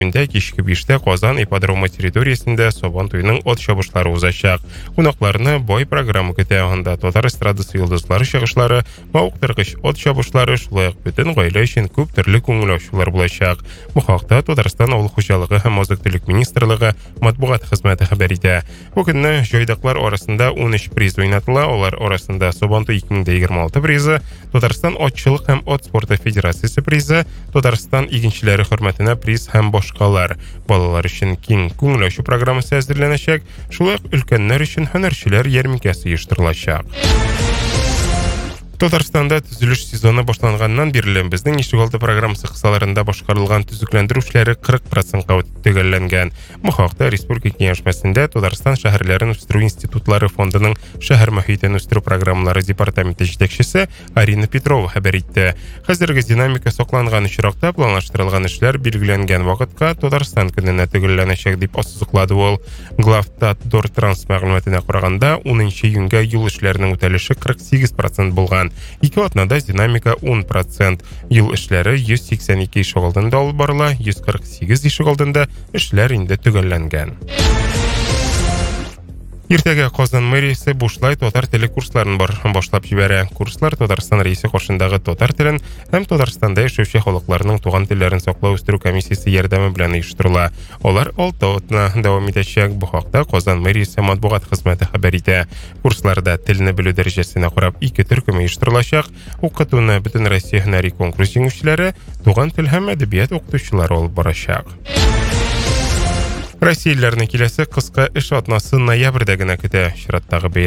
Günde kişki 5'te Qozan ipodromu territoriyasında Soban toyunun от çabışları uzlaşaq. Qonaqlarını boy programı kütüğünde Totar estradası yıldızları шығышлары, mauqtırqış от çabışları şulayaq bütün qoyla için köp türlü көңілаушылар bulacaq. Bu haqda Tatarstan Ауыл Xo'jaligi һәм Азык-түлек министрлыгы матбугат хезмәте хәбәр итә. Бу көнне җайдаклар арасында 13 приз уйнатыла. Алар арасында Сабантуй 2026 призы, Татарстан атчылык һәм ат спорты федерациясе призы, Татарстан игенчеләре хөрмәтенә приз һәм башкалар. Балалар өчен киң күңелашу программасы әзерләнәчәк. Шулай ук өлкәннәр өчен һөнәрчеләр ярминкәсе оештырылачак. Татарстанда төзелеш сезоны башланганнан бирле безнең ишегалды программасы кысаларында башкарылган төзекләндерү 40%-ка төгәлләнгән. Бу хакта Республика киңәшмәсендә Татарстан шәһәрләрен үстерү институтлары фондының шәһәр мөхитен үстерү программалары департаменты җитәкчесе Арина Петрова хәбәр итте. Хәзерге динамика сакланган очракта планлаштырылган эшләр билгеләнгән вакытка Татарстан көненә төгәлләнәчәк дип ассызыклады ул. Главтат-Дортранс мәгълүматына караганда 10 июньгә юл эшләренең үтәлеше 48% булган. Ике атнада динамика 10%. Ел эшләре 182 ишек алдында алып барыла, 148 ишек алдында эшләр инде төгәлләнгән. Иртәгә Казан мэриясе бушлай татар теле курсларын башлап җибәрә. Курслар Татарстан рәисе каршындагы татар телен һәм Татарстанда яшәүче халыкларның туган телләрен саклау үстерү комиссиясе ярдәме белән оештырыла. Алар 6 атна дәвам итәчәк. Бу хакта Казан мэриясе матбугат хезмәте хәбәр итә. Курсларда телне белү дәрәҗәсенә карап 2 төркем оештырылачак. Укытуны бөтен Россия һөнәри конкурс җиңүчеләре, туган тел һәм әдәбият укытучылары алып барачак. Россиялеләрнең киләсе кыска эш атнасы ноябрьдә генә көтә. Чираттагы